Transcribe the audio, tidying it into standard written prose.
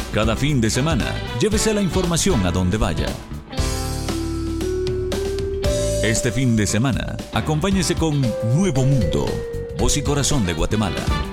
Cada fin de semana, llévese la información a donde vaya. Este fin de semana, acompáñese con Nuevo Mundo, voz y corazón de Guatemala.